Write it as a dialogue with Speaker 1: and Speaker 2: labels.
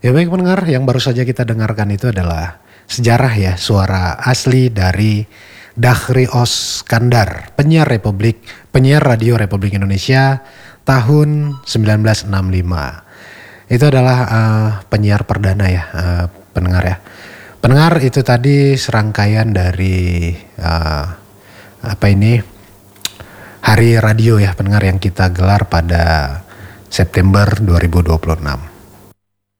Speaker 1: Ya baik pendengar, yang baru saja kita dengarkan itu adalah sejarah ya, suara asli dari Dachri Oskandar, penyiar radio Republik Indonesia tahun 1965. Itu adalah penyiar perdana ya, pendengar ya. Pendengar, itu tadi serangkaian dari Hari Radio ya pendengar, yang kita gelar pada September 2026.